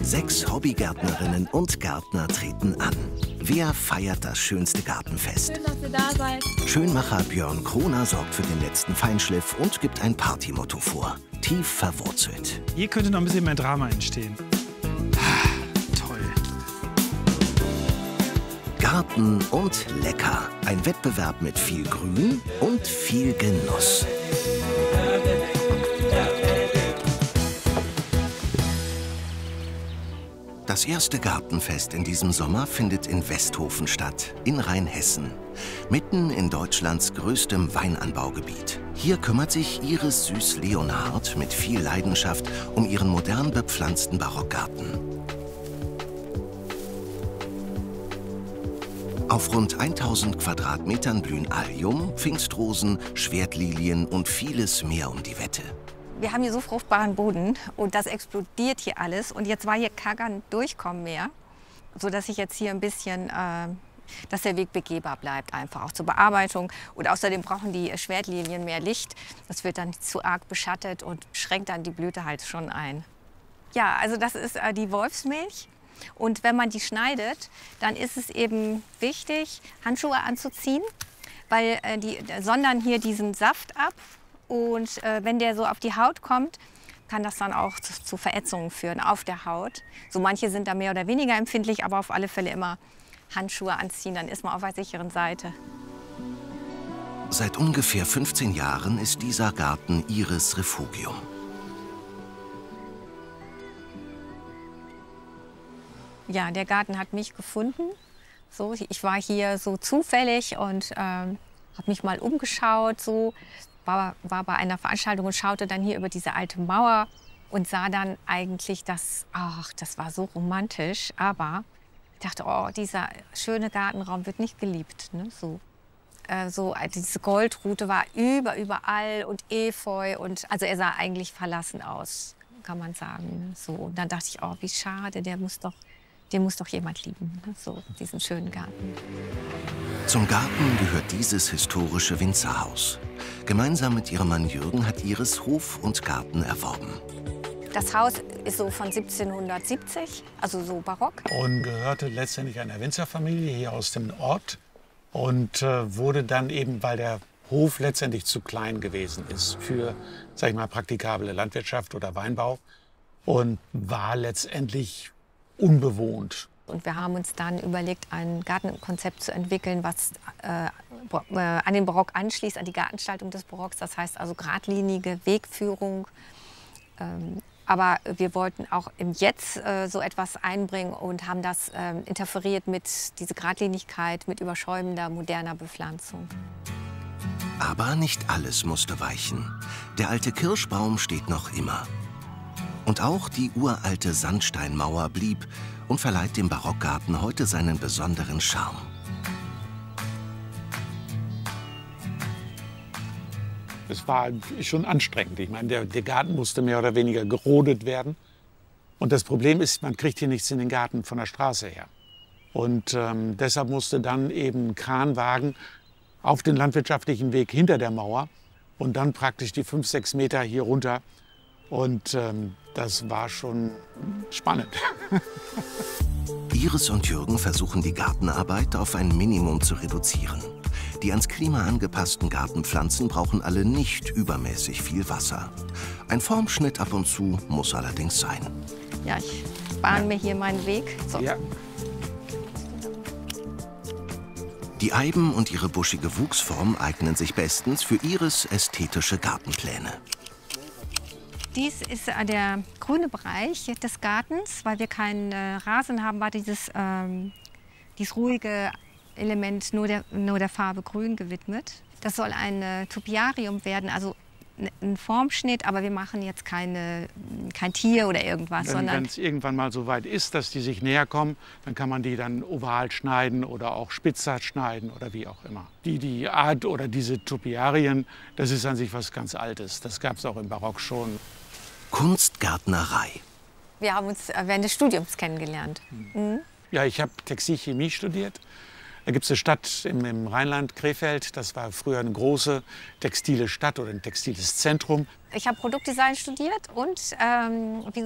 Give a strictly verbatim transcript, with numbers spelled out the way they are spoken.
Sechs Hobbygärtnerinnen und Gärtner treten an. Wer feiert das schönste Gartenfest? Schön, dass ihr da seid. Schönmacher Björn Kroner sorgt für den letzten Feinschliff und gibt ein Partymotto vor. Tief verwurzelt. Hier könnte noch ein bisschen mehr Drama entstehen. Toll. Garten und lecker. Ein Wettbewerb mit viel Grün und viel Genuss. Das erste Gartenfest in diesem Sommer findet in Westhofen statt, in Rheinhessen. Mitten in Deutschlands größtem Weinanbaugebiet. Hier kümmert sich Iris Süß-Leonhard mit viel Leidenschaft um ihren modern bepflanzten Barockgarten. Auf rund tausend Quadratmetern blühen Allium, Pfingstrosen, Schwertlilien und vieles mehr um die Wette. Wir haben hier so fruchtbaren Boden und das explodiert hier alles. Und jetzt war hier kein Durchkommen mehr, sodass ich jetzt hier ein bisschen, äh, dass der Weg begehbar bleibt, einfach auch zur Bearbeitung. Und außerdem brauchen die Schwertlilien mehr Licht. Das wird dann nicht zu arg beschattet und schränkt dann die Blüte halt schon ein. Ja, also das ist äh, die Wolfsmilch. Und wenn man die schneidet, dann ist es eben wichtig, Handschuhe anzuziehen, weil äh, die sondern hier diesen Saft ab. Und äh, wenn der so auf die Haut kommt, kann das dann auch zu, zu Verätzungen führen auf der Haut. So manche sind da mehr oder weniger empfindlich, aber auf alle Fälle immer Handschuhe anziehen, dann ist man auf der sicheren Seite. Seit ungefähr fünfzehn Jahren ist dieser Garten Iris Refugium. Ja, der Garten hat mich gefunden. So, ich war hier so zufällig und ähm, habe mich mal umgeschaut. So. War, war bei einer Veranstaltung und schaute dann hier über diese alte Mauer und sah dann eigentlich, dass, ach, das war so romantisch, aber ich dachte, oh, dieser schöne Gartenraum wird nicht geliebt. Ne? So, äh, so, diese Goldrute war über, überall und Efeu und also er sah eigentlich verlassen aus, kann man sagen. Ne? So, und dann dachte ich, oh, wie schade, der muss doch, den muss doch jemand lieben, ne? So, diesen schönen Garten. Zum Garten gehört dieses historische Winzerhaus. Gemeinsam mit ihrem Mann Jürgen hat Iris Hof und Garten erworben. Das Haus ist so von siebzehnhundertsiebzig, also so barock. Und gehörte letztendlich einer Winzerfamilie hier aus dem Ort. Und äh, wurde dann eben, weil der Hof letztendlich zu klein gewesen ist für, sag ich mal, praktikable Landwirtschaft oder Weinbau. Und war letztendlich unbewohnt. Und wir haben uns dann überlegt, ein Gartenkonzept zu entwickeln, was äh, an den Barock anschließt, an die Gartengestaltung des Barocks. Das heißt also geradlinige Wegführung. Ähm, aber wir wollten auch im Jetzt äh, so etwas einbringen und haben das äh, interferiert mit dieser Geradlinigkeit, mit überschäumender, moderner Bepflanzung. Aber nicht alles musste weichen. Der alte Kirschbaum steht noch immer. Und auch die uralte Sandsteinmauer blieb und verleiht dem Barockgarten heute seinen besonderen Charme. Es war schon anstrengend. Ich meine, der, der Garten musste mehr oder weniger gerodet werden. Und das Problem ist, man kriegt hier nichts in den Garten von der Straße her. Und ähm, deshalb musste dann eben ein Kranwagen auf den landwirtschaftlichen Weg hinter der Mauer und dann praktisch die fünf, sechs Meter hier runter. Und ähm, das war schon spannend. Iris und Jürgen versuchen die Gartenarbeit auf ein Minimum zu reduzieren. Die ans Klima angepassten Gartenpflanzen brauchen alle nicht übermäßig viel Wasser. Ein Formschnitt ab und zu muss allerdings sein. Ja, ich bahne mir hier meinen Weg. So. Ja. Die Eiben und ihre buschige Wuchsform eignen sich bestens für Iris ästhetische Gartenpläne. Dies ist der grüne Bereich des Gartens, weil wir keinen äh, Rasen haben, war dieses, ähm, dieses ruhige Element nur der, nur der Farbe Grün gewidmet. Das soll ein äh, Topiarium werden, also ein Formschnitt, aber wir machen jetzt keine, kein Tier oder irgendwas. Wenn, sondern wenn es irgendwann mal so weit ist, dass die sich näher kommen, dann kann man die dann oval schneiden oder auch spitzer schneiden oder wie auch immer. Die, die Art oder diese Topiarien, das ist an sich was ganz Altes. Das gab es auch im Barock schon. Kunstgärtnerei. Wir haben uns während des Studiums kennengelernt. Mhm. Ja, ich habe Textilchemie studiert. Da gibt es eine Stadt im, im Rheinland, Krefeld. Das war früher eine große textile Stadt oder ein textiles Zentrum. Ich habe Produktdesign studiert und ähm,